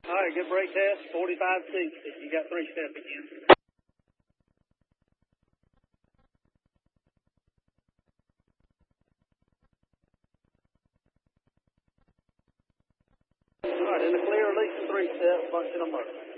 All right, good brake test, 45-60. You got 3-step again. All right, in the clear, release the 3-step, function them up.